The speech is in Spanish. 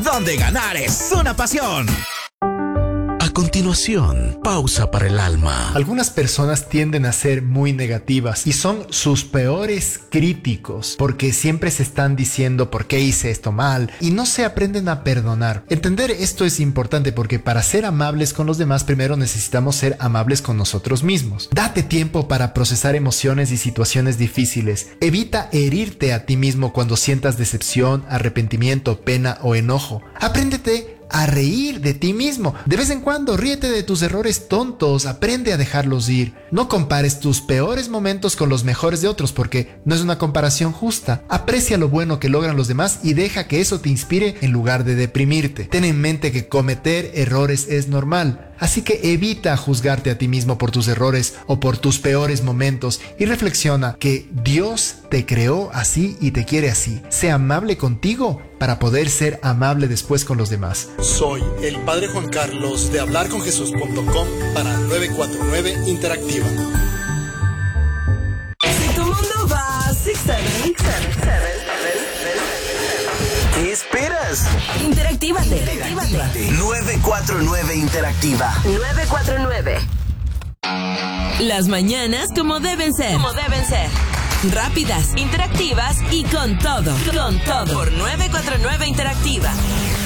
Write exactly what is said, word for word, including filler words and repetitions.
donde ganar es una pasión. A continuación, pausa para el alma. Algunas personas tienden a ser muy negativas y son sus peores críticos porque siempre se están diciendo por qué hice esto mal y no se aprenden a perdonar. Entender esto es importante porque para ser amables con los demás primero necesitamos ser amables con nosotros mismos. Date tiempo para procesar emociones y situaciones difíciles. Evita herirte a ti mismo cuando sientas decepción, arrepentimiento, pena o enojo. Apréndete a reír de ti mismo. De vez en cuando ríete de tus errores tontos, aprende a dejarlos ir. No compares tus peores momentos con los mejores de otros porque no es una comparación justa. Aprecia lo bueno que logran los demás y deja que eso te inspire en lugar de deprimirte. Ten en mente que cometer errores es normal. Así que evita juzgarte a ti mismo por tus errores o por tus peores momentos y reflexiona que Dios te creó así y te quiere así. Sé amable contigo para poder ser amable después con los demás. Soy el Padre Juan Carlos de hablar con jesús punto com para nueve cuatro nueve Interactiva. Si tu mundo va a seis siete siete, ¿Qué esperas? Interactívate. Interactívate. nueve cuatro nueve Interactiva. nueve cuatro nueve. Las mañanas como deben ser. Como deben ser. Rápidas, interactivas y con todo. Con todo. Por nueve cuatro nueve Interactiva.